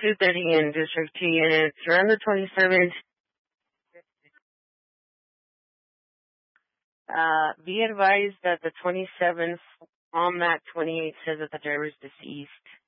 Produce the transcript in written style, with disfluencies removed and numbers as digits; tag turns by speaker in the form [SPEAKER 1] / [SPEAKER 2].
[SPEAKER 1] 230 in District T, and it's around the 27th. Be advised that the 27th on that 28 says that the driver is deceased.